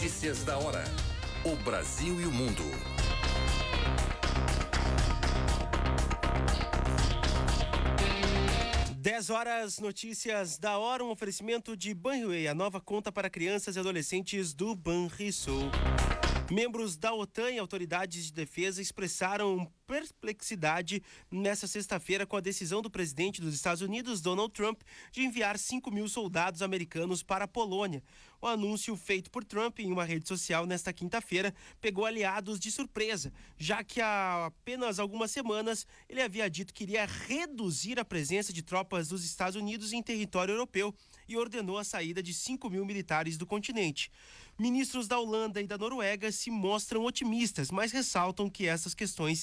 Notícias da hora. O Brasil e o mundo. 10h, notícias da hora, um oferecimento de Banrisul, a nova conta para crianças e adolescentes do Banrisul. Membros da OTAN e autoridades de defesa expressaram perplexidade nesta sexta-feira com a decisão do presidente dos Estados Unidos, Donald Trump, de enviar 5.000 soldados americanos para a Polônia. O anúncio feito por Trump em uma rede social nesta quinta-feira pegou aliados de surpresa, já que há apenas algumas semanas ele havia dito que iria reduzir a presença de tropas dos Estados Unidos em território europeu e ordenou a saída de 5.000 militares do continente. Ministros da Holanda e da Noruega se mostram otimistas, mas ressaltam que essas questões